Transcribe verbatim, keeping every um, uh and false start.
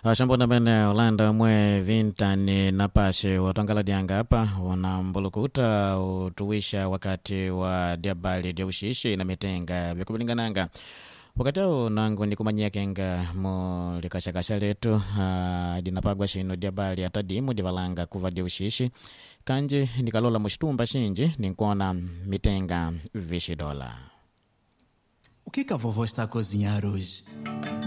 Shambona bene Orlando mwe vintani napashe watangala dianga hapa wanambulukuta utuwisha wakati wa diabali diaushishi na mitenga vikubilingananga. Wakati huu nangu ni kumanyia kenga mo likashakasha letu uh, dinapagwa shino diabali atadimu divalanga kuva diaushishi kanji nikalola mshtumba shinji ninkona mitenga vishi dola. O que que a vovó está a cozinhar hoje?